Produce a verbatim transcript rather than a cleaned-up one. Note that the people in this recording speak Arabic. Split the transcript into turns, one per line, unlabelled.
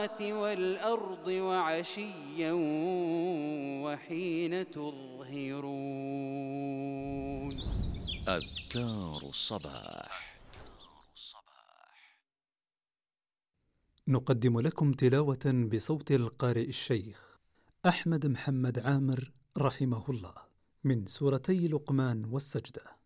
والأرض وعشيا وحين تظهرون.
أذكار الصباح.
نقدم لكم تلاوة بصوت القارئ الشيخ أحمد محمد عامر رحمه الله من سورتي لقمان والسجدة.